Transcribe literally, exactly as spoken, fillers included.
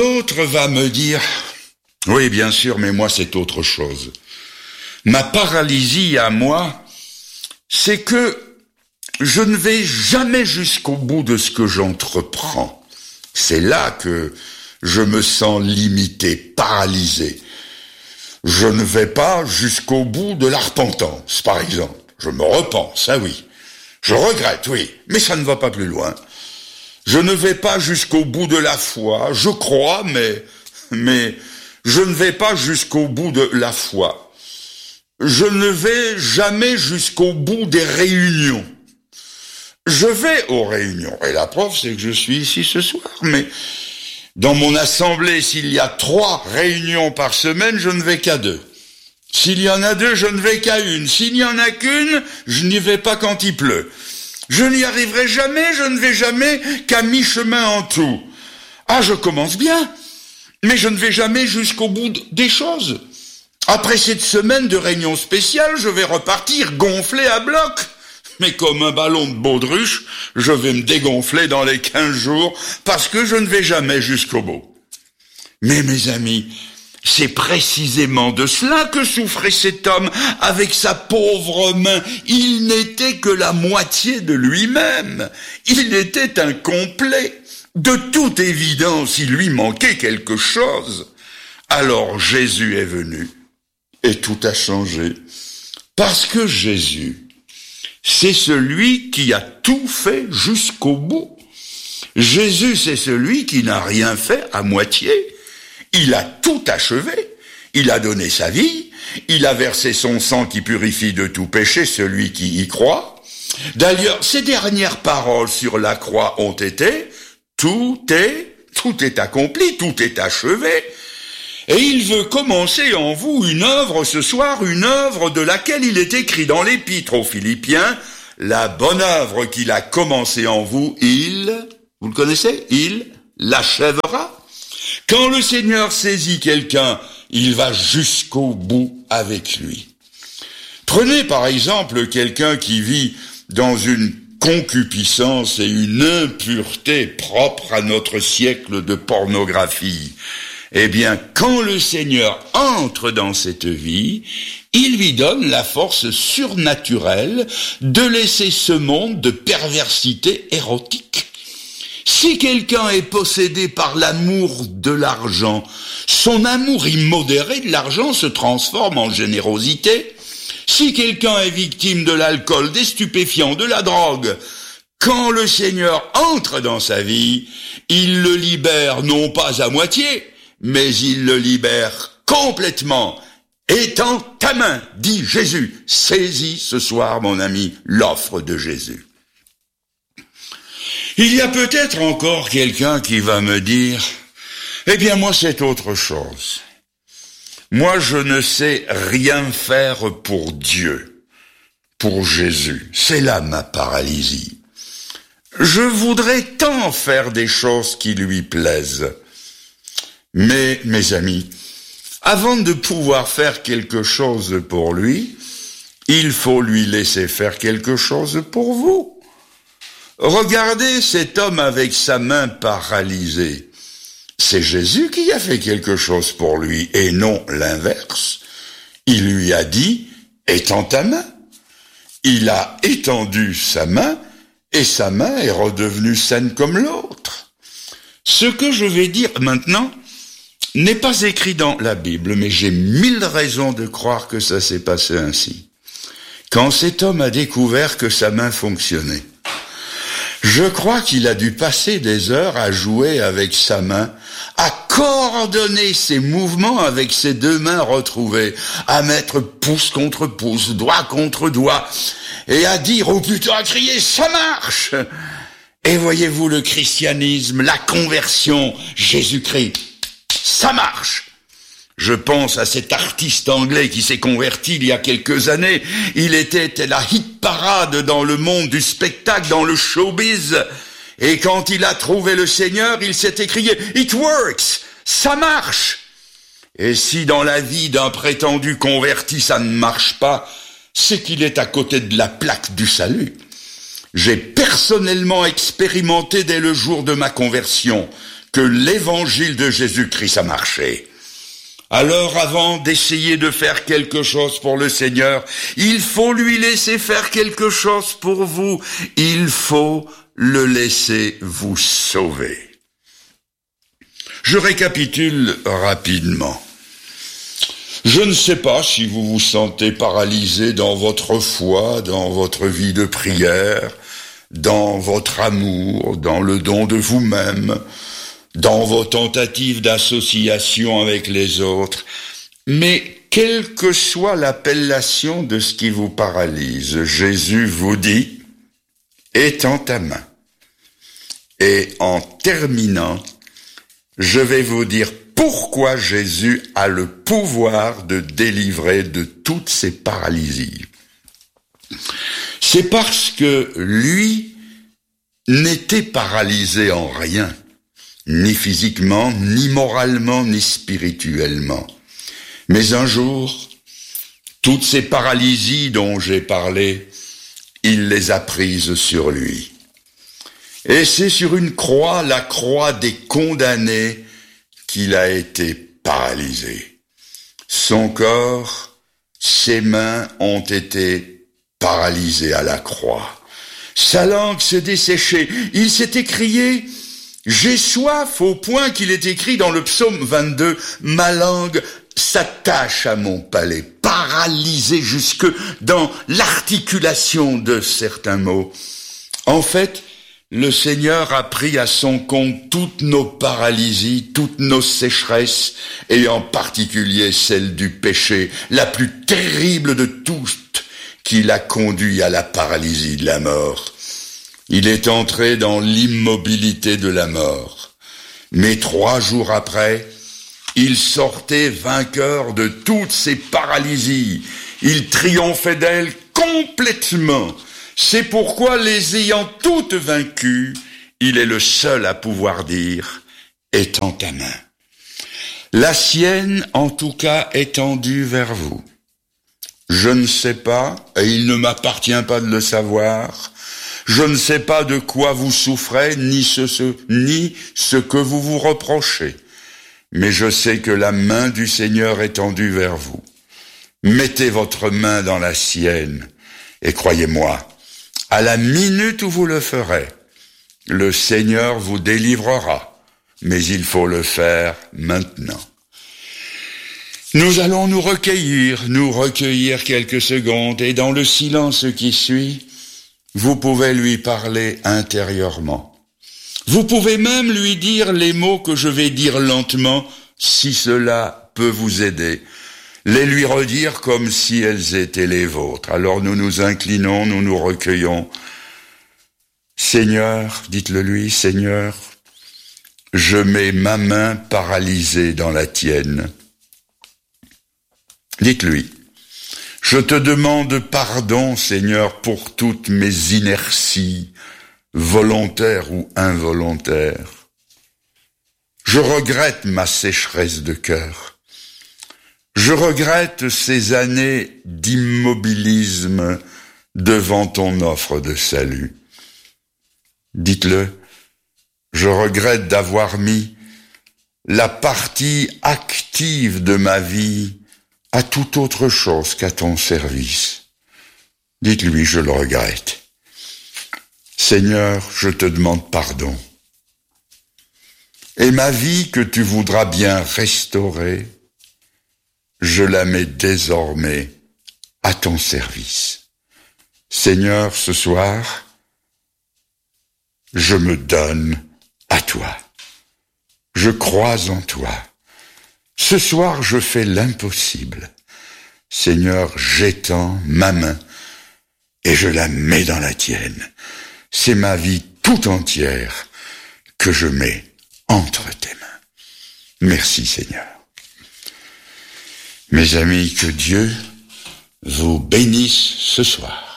L'autre va me dire, oui bien sûr, mais moi c'est autre chose. Ma paralysie à moi, c'est que je ne vais jamais jusqu'au bout de ce que j'entreprends. C'est là que je me sens limité, paralysé. Je ne vais pas jusqu'au bout de la repentance, par exemple. Je me repens, ça oui. Je regrette, oui, mais ça ne va pas plus loin. Je ne vais pas jusqu'au bout de la foi. Je crois, mais, mais je ne vais pas jusqu'au bout de la foi. Je ne vais jamais jusqu'au bout des réunions. Je vais aux réunions. Et la preuve, c'est que je suis ici ce soir. Mais dans mon assemblée, s'il y a trois réunions par semaine, je ne vais qu'à deux. S'il y en a deux, je ne vais qu'à une. S'il n'y en a qu'une, je n'y vais pas quand il pleut. Je n'y arriverai jamais, je ne vais jamais qu'à mi-chemin en tout. Ah, je commence bien, mais je ne vais jamais jusqu'au bout des choses. Après cette semaine de réunion spéciale, je vais repartir gonflé à bloc. Mais comme un ballon de baudruche, je vais me dégonfler dans les quinze jours parce que je ne vais jamais jusqu'au bout. Mais mes amis, c'est précisément de cela que souffrait cet homme avec sa pauvre main. Il n'était que la moitié de lui-même. Il était incomplet. De toute évidence, il lui manquait quelque chose. Alors Jésus est venu et tout a changé. Parce que Jésus, c'est celui qui a tout fait jusqu'au bout. Jésus, c'est celui qui n'a rien fait à moitié. Il a tout achevé. Il a donné sa vie. Il a versé son sang qui purifie de tout péché celui qui y croit. D'ailleurs, ses dernières paroles sur la croix ont été « Tout est, tout est accompli, tout est achevé ». Et il veut commencer en vous une œuvre ce soir, une œuvre de laquelle il est écrit dans l'Épître aux Philippiens, la bonne œuvre qu'il a commencée en vous, il, vous le connaissez, il l'achèvera. Quand le Seigneur saisit quelqu'un, il va jusqu'au bout avec lui. Prenez par exemple quelqu'un qui vit dans une concupiscence et une impureté propre à notre siècle de pornographie. Eh bien, quand le Seigneur entre dans cette vie, il lui donne la force surnaturelle de laisser ce monde de perversité érotique. Si quelqu'un est possédé par l'amour de l'argent, son amour immodéré de l'argent se transforme en générosité. Si quelqu'un est victime de l'alcool, des stupéfiants, de la drogue, quand le Seigneur entre dans sa vie, il le libère non pas à moitié, mais il le libère complètement. Étends ta main, dit Jésus. Saisis ce soir, mon ami, l'offre de Jésus. Il y a peut-être encore quelqu'un qui va me dire, eh bien moi c'est autre chose. Moi je ne sais rien faire pour Dieu, pour Jésus. C'est là ma paralysie. Je voudrais tant faire des choses qui lui plaisent. Mais, mes amis, avant de pouvoir faire quelque chose pour lui, il faut lui laisser faire quelque chose pour vous. Regardez cet homme avec sa main paralysée. C'est Jésus qui a fait quelque chose pour lui, et non l'inverse. Il lui a dit, étends ta main. Il a étendu sa main, et sa main est redevenue saine comme l'autre. Ce que je vais dire maintenant n'est pas écrit dans la Bible, mais j'ai mille raisons de croire que ça s'est passé ainsi. Quand cet homme a découvert que sa main fonctionnait, je crois qu'il a dû passer des heures à jouer avec sa main, à coordonner ses mouvements avec ses deux mains retrouvées, à mettre pouce contre pouce, doigt contre doigt, et à dire, ou plutôt à crier, ça marche! Et voyez-vous le christianisme, la conversion, Jésus-Christ, ça marche. Je pense à cet artiste anglais qui s'est converti il y a quelques années. Il était la hit parade dans le monde du spectacle, dans le showbiz. Et quand il a trouvé le Seigneur, il s'est écrié « It works !» Ça marche. Et si dans la vie d'un prétendu converti ça ne marche pas, c'est qu'il est à côté de la plaque du salut. J'ai personnellement expérimenté dès le jour de ma conversion que l'évangile de Jésus-Christ a marché. Alors avant d'essayer de faire quelque chose pour le Seigneur, il faut lui laisser faire quelque chose pour vous. Il faut le laisser vous sauver. Je récapitule rapidement. Je ne sais pas si vous vous sentez paralysé dans votre foi, dans votre vie de prière, dans votre amour, dans le don de vous-même, dans vos tentatives d'association avec les autres. Mais quelle que soit l'appellation de ce qui vous paralyse, Jésus vous dit « étends ta main ». Et en terminant, je vais vous dire pourquoi Jésus a le pouvoir de délivrer de toutes ces paralysies. C'est parce que lui n'était paralysé en rien, ni physiquement, ni moralement, ni spirituellement. Mais un jour, toutes ces paralysies dont j'ai parlé, il les a prises sur lui. Et c'est sur une croix, la croix des condamnés, qu'il a été paralysé. Son corps, ses mains ont été paralysées à la croix. Sa langue se desséchait. Il s'est écrié « J'ai soif » au point qu'il est écrit dans le psaume vingt-deux « Ma langue s'attache à mon palais », paralysé jusque dans l'articulation de certains mots. En fait, le Seigneur a pris à son compte toutes nos paralysies, toutes nos sécheresses, et en particulier celle du péché, la plus terrible de toutes, qui l'a conduit à la paralysie de la mort. Il est entré dans l'immobilité de la mort. Mais trois jours après, il sortait vainqueur de toutes ces paralysies. Il triomphait d'elles complètement. C'est pourquoi, les ayant toutes vaincues, il est le seul à pouvoir dire « étends ta main ». La sienne, en tout cas, est tendue vers vous. Je ne sais pas, et il ne m'appartient pas de le savoir, je ne sais pas de quoi vous souffrez, ni ce, ce, ni ce que vous vous reprochez, mais je sais que la main du Seigneur est tendue vers vous. Mettez votre main dans la sienne, et croyez-moi, à la minute où vous le ferez, le Seigneur vous délivrera, mais il faut le faire maintenant. Nous allons nous recueillir, nous recueillir quelques secondes, et dans le silence qui suit, vous pouvez lui parler intérieurement. Vous pouvez même lui dire les mots que je vais dire lentement, si cela peut vous aider. Les lui redire comme si elles étaient les vôtres. Alors nous nous inclinons, nous nous recueillons. Seigneur, dites-le lui, Seigneur, je mets ma main paralysée dans la tienne. Dites-lui, je te demande pardon, Seigneur, pour toutes mes inerties, volontaires ou involontaires. Je regrette ma sécheresse de cœur. Je regrette ces années d'immobilisme devant ton offre de salut. Dites-le, je regrette d'avoir mis la partie active de ma vie à toute autre chose qu'à ton service. Dites-lui, je le regrette. Seigneur, je te demande pardon. Et ma vie que tu voudras bien restaurer, je la mets désormais à ton service. Seigneur, ce soir, je me donne à toi. Je crois en toi. Ce soir, je fais l'impossible. Seigneur, j'étends ma main et je la mets dans la tienne. C'est ma vie tout entière que je mets entre tes mains. Merci, Seigneur. Mes amis, que Dieu vous bénisse ce soir.